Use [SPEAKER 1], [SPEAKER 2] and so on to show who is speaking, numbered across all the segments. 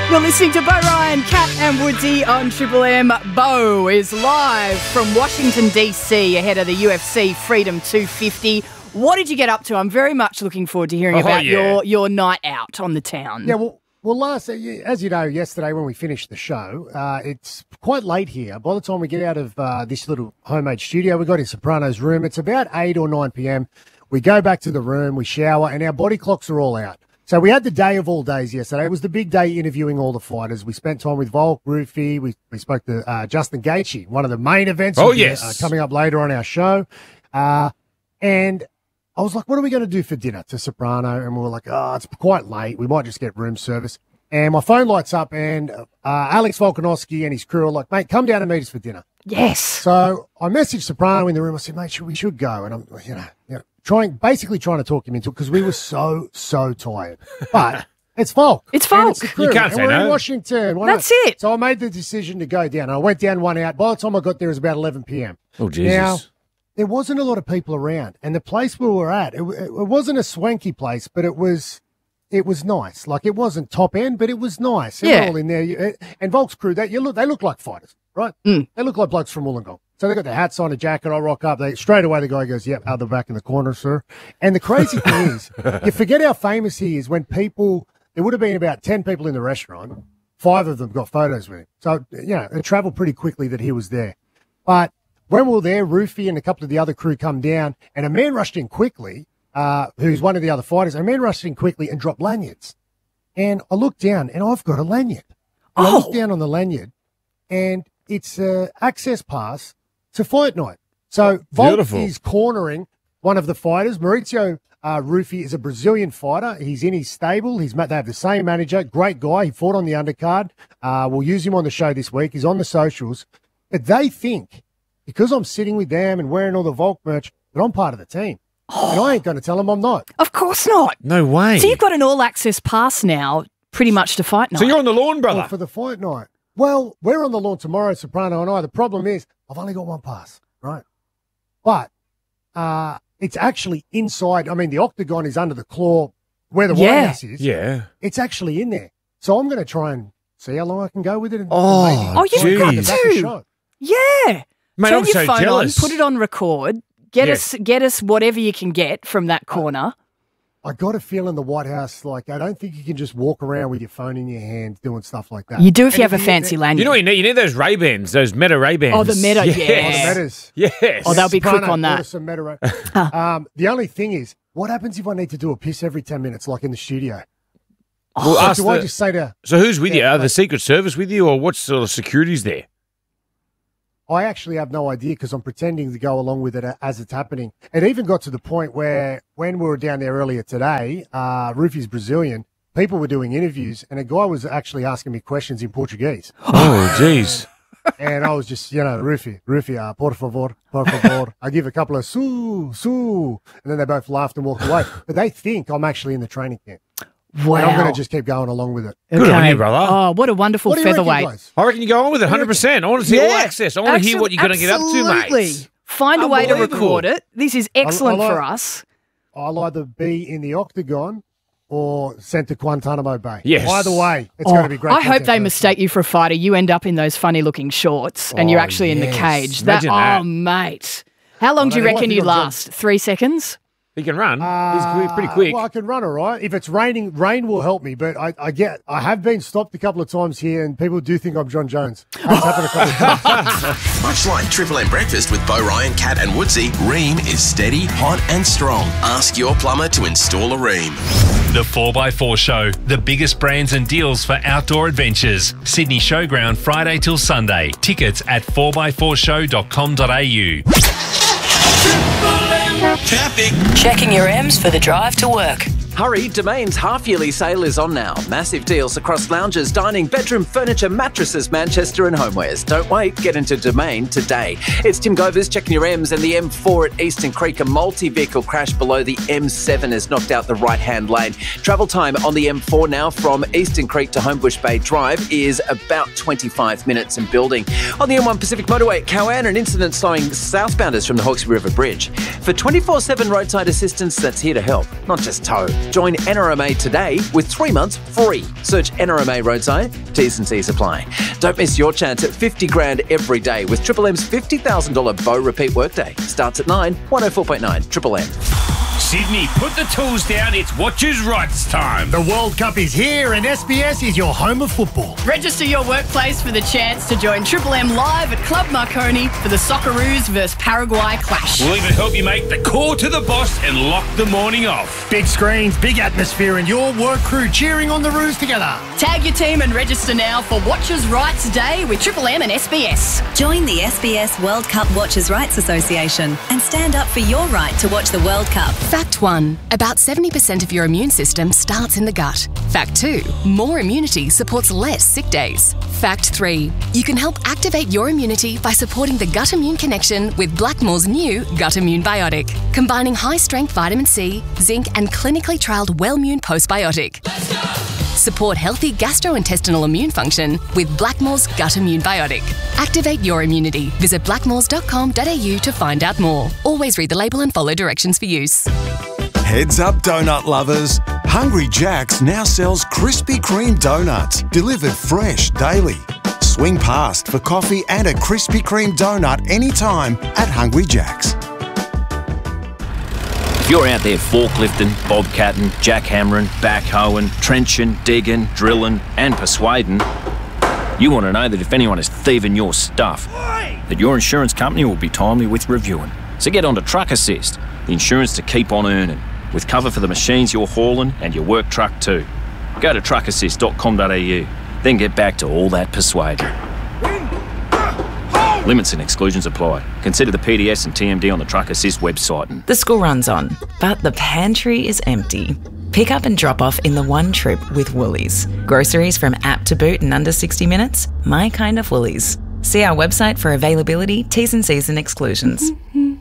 [SPEAKER 1] You're listening to Bo Ryan, Cat and Woodsy on Triple M. Bo is live from Washington, D.C. ahead of the UFC Freedom 250. What did you get up to? I'm very much looking forward to hearing about your night out on the town.
[SPEAKER 2] Yeah, well, as you know, yesterday when we finished the show, it's quite late here. By the time we get out of this little homemade studio, we got in Soprano's room. It's about 8 or 9 p.m. We go back to the room, we shower, and our body clocks are all out. So we had the day of all days yesterday. It was the big day interviewing all the fighters. We spent time with Volk, Rufy. We spoke to Justin Gaethje, one of the main events. Coming up later on our show. And I was like, what are we going to do for dinner to Soprano? And we were like, it's quite late. We might just get room service. And my phone lights up and Alex Volkanovski and his crew are like, mate, come down and meet us for dinner.
[SPEAKER 1] Yes.
[SPEAKER 2] So I messaged Soprano in the room. I said, mate, we should go. And I'm, basically trying to talk him into it because we were so tired. But it's Volk.
[SPEAKER 1] It's Volk.
[SPEAKER 2] You can't say no. We're in Washington.
[SPEAKER 1] That's it.
[SPEAKER 2] So I made the decision to go down. I went down one out. By the time I got there, it was about 11 p.m.
[SPEAKER 3] Oh, Jesus.
[SPEAKER 2] Now, there wasn't a lot of people around. And the place where we were at, it wasn't a swanky place, but it was nice. Like, it wasn't top end, but it was nice. They were all in there. And Volk's crew, they look like fighters, right? They look like blokes from Wollongong. So they got their hats on, a jacket. I rock up. Straight away, the guy goes, yep, out the back in the corner, sir. And the crazy thing is, you forget how famous he is when there would have been about 10 people in the restaurant. 5 of them got photos with him. So, it traveled pretty quickly that he was there. But when we were there, Rufy and a couple of the other crew come down, and a man rushed in quickly, who's one of the other fighters. A man rushed in quickly and dropped lanyards. And I looked down, and I've got a lanyard. And I looked down on the lanyard, and it's an access pass to fight night. So Volk is cornering one of the fighters. Mauricio Rufy is a Brazilian fighter. He's in his stable. They have the same manager. Great guy. He fought on the undercard. We'll use him on the show this week. He's on the socials. But they think, because I'm sitting with them and wearing all the Volk merch, that I'm part of the team. And I ain't going to tell them I'm not.
[SPEAKER 1] Of course not.
[SPEAKER 3] No way.
[SPEAKER 1] So you've got an all-access pass now, pretty much to fight night.
[SPEAKER 3] So you're on the lawn, brother.
[SPEAKER 2] Well, for the fight night. Well, we're on the lawn tomorrow, Soprano and I. The problem is I've only got one pass, right? But it's actually inside. I mean, the octagon is under the claw where the White House is.
[SPEAKER 3] Yeah.
[SPEAKER 2] It's actually in there. So I'm going to try and see how long I can go with it.
[SPEAKER 1] You've got to. Yeah.
[SPEAKER 3] Mate,
[SPEAKER 1] Turn
[SPEAKER 3] I'm
[SPEAKER 1] your
[SPEAKER 3] so
[SPEAKER 1] phone
[SPEAKER 3] jealous.
[SPEAKER 1] on, put it on record. Get us whatever you can get from that corner.
[SPEAKER 2] I got a feeling the White House, I don't think you can just walk around with your phone in your hand doing stuff like that.
[SPEAKER 1] You do if you have a fancy lanyard.
[SPEAKER 3] You know what you need? You need those Ray-Bans, those Meta Ray-Bans.
[SPEAKER 1] Oh, the Meta,
[SPEAKER 3] yes.
[SPEAKER 2] Oh, the Metas.
[SPEAKER 3] Yes.
[SPEAKER 1] Oh, they'll be quick on that.
[SPEAKER 2] Some Meta the only thing is, what happens if I need to do a piss every 10 minutes, like in the studio?
[SPEAKER 3] Well,
[SPEAKER 2] I just say to...
[SPEAKER 3] So who's with you? Are the Secret Service with you, or what sort of security's there?
[SPEAKER 2] I actually have no idea because I'm pretending to go along with it as it's happening. It even got to the point where when we were down there earlier today, Rufy's Brazilian, people were doing interviews and a guy was actually asking me questions in Portuguese.
[SPEAKER 3] Oh, jeez.
[SPEAKER 2] And I was just, Rufy, por favor. I give a couple of su, and then they both laughed and walked away. But they think I'm actually in the training camp.
[SPEAKER 1] Wow.
[SPEAKER 2] And I'm going to just keep going along with it.
[SPEAKER 3] Good on you, brother.
[SPEAKER 1] Oh, what a wonderful featherweight.
[SPEAKER 3] I reckon you go on with it 100%. I want to see all access. I want to hear what you're going to get up to, mate.
[SPEAKER 1] Find a way to record it. This is excellent for us.
[SPEAKER 2] I'll either be in the octagon or sent to Guantanamo Bay.
[SPEAKER 3] Yes.
[SPEAKER 2] Either way, it's going to be great.
[SPEAKER 1] I hope they mistake you for a fighter. You end up in those funny-looking shorts and you're actually in the cage.
[SPEAKER 3] Imagine that.
[SPEAKER 1] Oh, mate. How long do you reckon you'd last? 3 seconds?
[SPEAKER 3] He can run. He's pretty quick.
[SPEAKER 2] Well, I can run all right. If it's raining, rain will help me. But I have been stopped a couple of times here, and people do think I'm John Jones. That's happened a couple of times.
[SPEAKER 4] Much like Triple M Breakfast with Bo Ryan, Cat and Woodsy, Ream is steady, hot and strong. Ask your plumber to install a Ream.
[SPEAKER 5] The 4x4 Show, the biggest brands and deals for outdoor adventures. Sydney Showground, Friday till Sunday. Tickets at 4x4show.com.au.
[SPEAKER 4] Traffic.
[SPEAKER 6] Checking your M's for the drive to work.
[SPEAKER 7] Hurry, Domain's half-yearly sale is on now. Massive deals across lounges, dining, bedroom, furniture, mattresses, Manchester and homewares. Don't wait, get into Domain today. It's Tim Govers checking your M's, and the M4 at Eastern Creek, a multi-vehicle crash below the M7 has knocked out the right-hand lane. Travel time on the M4 now from Eastern Creek to Homebush Bay Drive is about 25 minutes and building. On the M1 Pacific Motorway at Cowan, an incident slowing southbounders from the Hawkesbury River Bridge. For 24/7 roadside assistance that's here to help, not just tow. Join NRMA today with 3 months free. Search NRMA Roadside. T's and C's apply. Don't miss your chance at 50 grand every day with Triple M's $50,000 Bow Repeat Workday. Starts at 9, 104.9 Triple M.
[SPEAKER 3] Sydney, put the tools down. It's Watchers' Rights time.
[SPEAKER 8] The World Cup is here and SBS is your home of football.
[SPEAKER 1] Register your workplace for the chance to join Triple M live at Club Marconi for the Socceroos vs Paraguay clash.
[SPEAKER 3] We'll even help you make the call to the boss and lock the morning off.
[SPEAKER 8] Big screens, big atmosphere and your work crew cheering on the Roos together.
[SPEAKER 1] Tag your team and register now for Watchers' Rights Day with Triple M and SBS.
[SPEAKER 9] Join the SBS World Cup Watchers' Rights Association and stand up for your right to watch the World Cup.
[SPEAKER 10] Fact 1. About 70% of your immune system starts in the gut. Fact 2. More immunity supports less sick days. Fact 3. You can help activate your immunity by supporting the gut immune connection with Blackmore's new Gut Immune Biotic, combining high-strength vitamin C, zinc and clinically trialled Wellmune Postbiotic. Support healthy gastrointestinal immune function with Blackmore's Gut Immune Biotic. Activate your immunity. Visit blackmores.com.au to find out more. Always read the label and follow directions for use.
[SPEAKER 11] Heads up, donut lovers. Hungry Jack's now sells Krispy Kreme donuts, delivered fresh daily. Swing past for coffee and a Krispy Kreme donut anytime at Hungry Jack's.
[SPEAKER 12] If you're out there forklifting, bobcatting, jackhammering, backhoeing, trenching, digging, drilling and persuading, you want to know that if anyone is thieving your stuff, that your insurance company will be timely with reviewing. So get on to Truck Assist, the insurance to keep on earning, with cover for the machines you're hauling and your work truck too. Go to truckassist.com.au, then get back to all that persuading. Limits and exclusions apply. Consider the PDS and TMD on the Truck Assist website.
[SPEAKER 13] The school run's on, but the pantry is empty. Pick up and drop off in the one trip with Woolies. Groceries from app to boot in under 60 minutes? My kind of Woolies. See our website for availability, T's and C's and exclusions.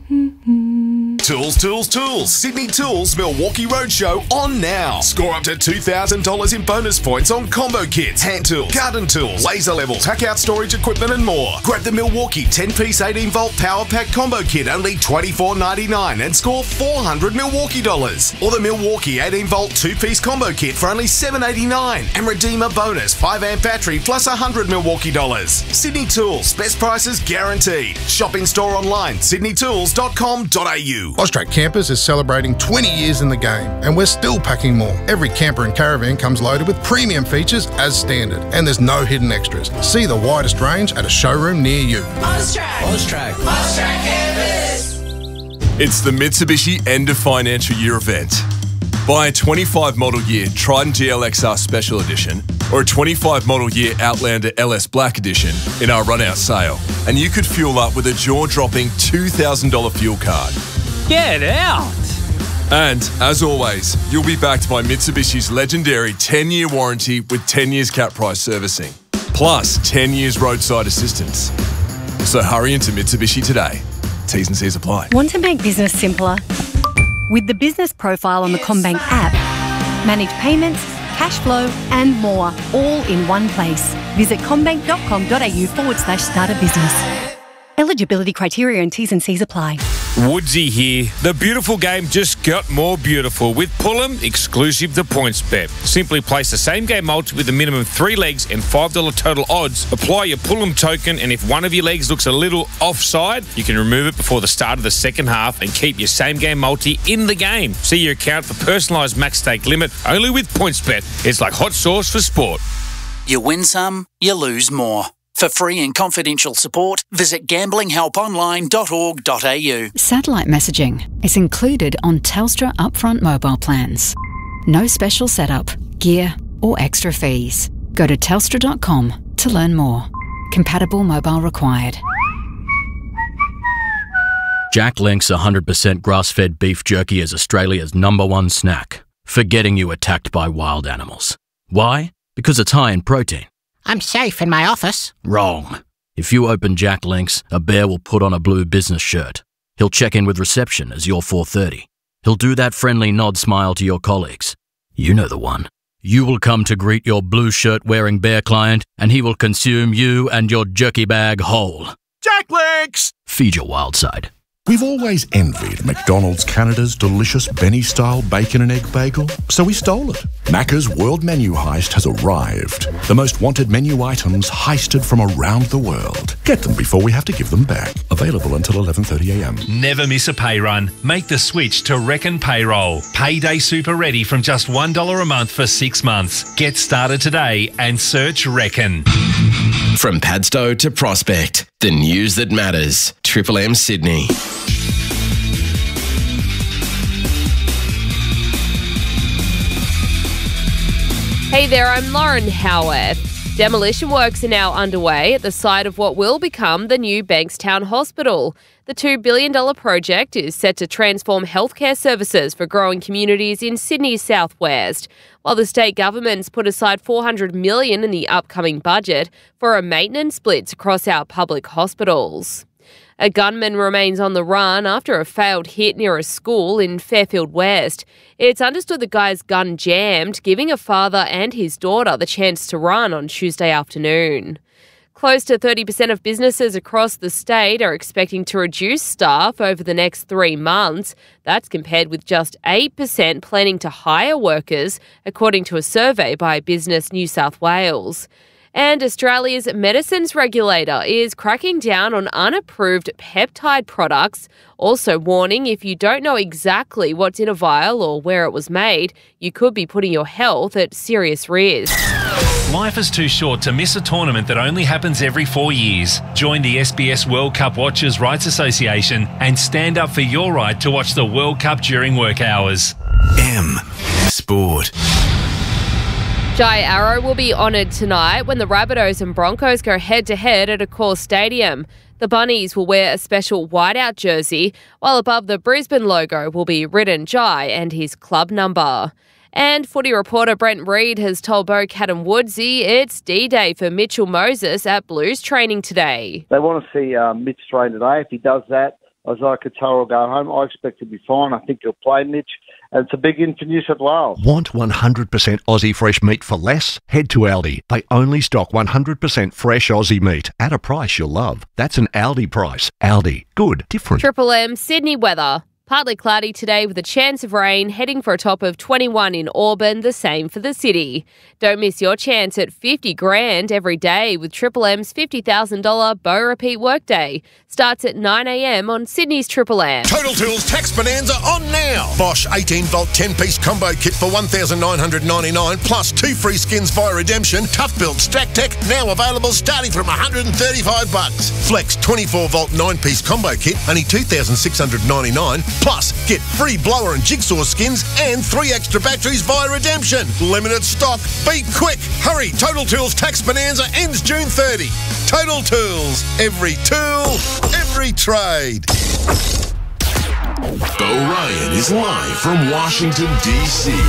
[SPEAKER 14] Tools, tools, tools. Sydney Tools Milwaukee Roadshow on now. Score up to $2,000 in bonus points on combo kits, hand tools, garden tools, laser levels, pack out storage equipment and more. Grab the Milwaukee 10-piece 18-volt power pack combo kit, only $24.99 and score $400 Milwaukee dollars. Or the Milwaukee 18-volt 2-piece combo kit for only $7.89 and redeem a bonus 5-amp battery plus $100 Milwaukee dollars. Sydney Tools, best prices guaranteed. Shop in store online, sydneytools.com.au.
[SPEAKER 15] Austrac Campers is celebrating 20 years in the game, and we're still packing more. Every camper and caravan comes loaded with premium features as standard, and there's no hidden extras. See the widest range at a showroom near you.
[SPEAKER 4] Austrac Campers.
[SPEAKER 16] It's the Mitsubishi End of Financial Year event. Buy a 25 model year Triton GLXR Special Edition or a 25 model year Outlander LS Black Edition in our run-out sale, and you could fuel up with a jaw-dropping $2,000 fuel card.
[SPEAKER 3] Get out!
[SPEAKER 16] And, as always, you'll be backed by Mitsubishi's legendary 10-year warranty with 10 years cap price servicing, plus 10 years roadside assistance. So hurry into Mitsubishi today. T's and C's apply.
[SPEAKER 17] Want to make business simpler? With the business profile on the CommBank app, manage payments, cash flow and more, all in one place. Visit commbank.com.au/start a business. Eligibility criteria and T's and C's apply.
[SPEAKER 3] Woodsy here. The beautiful game just got more beautiful with Pullum exclusive to PointsBet. Simply place the same game multi with a minimum 3 legs and $5 total odds. Apply your Pullum token, and if one of your legs looks a little offside, you can remove it before the start of the second half and keep your same game multi in the game. See your account for personalised max stake limit only with PointsBet. It's like hot sauce for sport.
[SPEAKER 18] You win some, you lose more. For free and confidential support, visit gamblinghelponline.org.au.
[SPEAKER 19] Satellite messaging is included on Telstra upfront mobile plans. No special setup, gear or extra fees. Go to telstra.com to learn more. Compatible mobile required.
[SPEAKER 20] Jack Link's 100% grass-fed beef jerky is Australia's #1 snack for getting you attacked by wild animals. Why? Because it's high in protein.
[SPEAKER 21] I'm safe in my office.
[SPEAKER 20] Wrong. If you open Jack Link's, a bear will put on a blue business shirt. He'll check in with reception as you're 4:30. He'll do that friendly nod smile to your colleagues. You know the one. You will come to greet your blue shirt wearing bear client, and he will consume you and your jerky bag whole.
[SPEAKER 21] Jack Links!
[SPEAKER 20] Feed your wild side.
[SPEAKER 2] We've always envied McDonald's Canada's delicious Benny-style bacon and egg bagel, so we stole it. Macca's World Menu Heist has arrived. The most wanted menu items heisted from around the world. Get them before we have to give them back. Available until 11:30am.
[SPEAKER 5] Never miss a pay run. Make the switch to Reckon Payroll. Payday super ready from just $1 a month for 6 months. Get started today and search Reckon.
[SPEAKER 4] From Padstow to Prospect, the news that matters. Triple M Sydney.
[SPEAKER 22] Hey there, I'm Lauren Howarth. Demolition works are now underway at the site of what will become the new Bankstown Hospital. The $2 billion project is set to transform healthcare services for growing communities in Sydney's southwest, while the state government's put aside $400 million in the upcoming budget for a maintenance blitz across our public hospitals. A gunman remains on the run after a failed hit near a school in Fairfield West. It's understood the guy's gun jammed, giving a father and his daughter the chance to run on Tuesday afternoon. Close to 30% of businesses across the state are expecting to reduce staff over the next 3 months. That's compared with just 8% planning to hire workers, according to a survey by Business New South Wales. And Australia's medicines regulator is cracking down on unapproved peptide products, also warning if you don't know exactly what's in a vial or where it was made, you could be putting your health at serious risk.
[SPEAKER 5] Life is too short to miss a tournament that only happens every 4 years. Join the SBS World Cup Watchers' Rights Association and stand up for your right to watch the World Cup during work hours.
[SPEAKER 4] M Sport.
[SPEAKER 22] Jai Arrow will be honoured tonight when the Rabbitohs and Broncos go head-to-head at Accor Stadium. The Bunnies will wear a special whiteout jersey, while above the Brisbane logo will be written Jai and his club number. And footy reporter Brent Reid has told Bo Cat and Woodsy it's D-Day for Mitchell Moses at Blues training today.
[SPEAKER 23] They want to see Mitch train today. If he does that, Isaiah Katoa will go home. I expect he'll be fine. I think he'll play Mitch. And it's a big in for New South Wales.
[SPEAKER 24] Want 100% Aussie fresh meat for less? Head to Aldi. They only stock 100% fresh Aussie meat at a price you'll love. That's an Aldi price. Aldi. Good. Different.
[SPEAKER 22] Triple M Sydney weather. Partly cloudy today with a chance of rain, heading for a top of 21 in Auburn, the same for the city. Don't miss your chance at $50,000 every day with Triple M's $50,000 Bow Repeat Workday. Starts at 9am on Sydney's Triple M.
[SPEAKER 25] Total Tools Tax Bonanza on now. Bosch 18-volt 10-piece combo kit for $1,999 plus 2 free skins via redemption. Tough Build Stack Tech now available starting from $135. Flex 24-volt 9-piece combo kit only $2,699. Plus, get free blower and jigsaw skins and 3 extra batteries via redemption. Limited stock. Be quick. Hurry. Total Tools Tax Bonanza ends June 30. Total Tools. Every tool, every trade.
[SPEAKER 14] Bo Ryan is live from Washington, D.C.